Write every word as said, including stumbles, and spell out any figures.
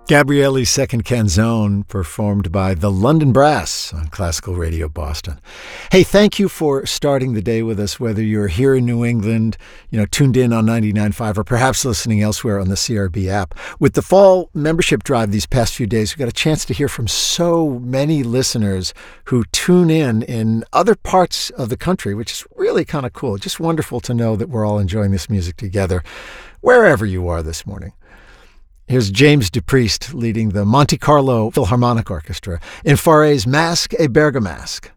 Gabrielli's Second Canzone, performed by the London Brass on Classical Radio Boston. Hey, thank you for starting the day with us, whether you're here in New England, you know, tuned in on ninety-nine point five, or perhaps listening elsewhere on the C R B app. With the fall membership drive these past few days, we got a chance to hear from so many listeners who tune in in other parts of the country, which is really kind of cool. Just wonderful to know that we're all enjoying this music together, wherever you are this morning. Here's James DuPriest leading the Monte Carlo Philharmonic Orchestra in Fauré's Masque et Bergamasque.